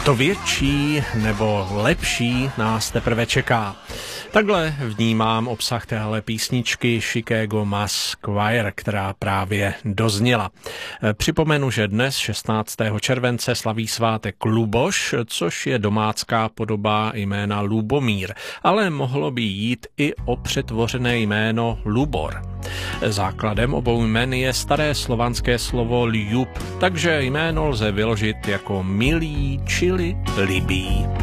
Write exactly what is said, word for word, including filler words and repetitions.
To větší nebo lepší nás teprve čeká. Takhle vnímám obsah téhle písničky Chicago Mass Choir, která právě dozněla. Připomenu, že dnes šestnáctého července slaví svátek Luboš, což je domácká podoba jména Lubomír, ale mohlo by jít i o přetvořené jméno Lubor. Základem obou jmen je staré slovanské slovo ljub, takže jméno lze vyložit jako milý, čili libý.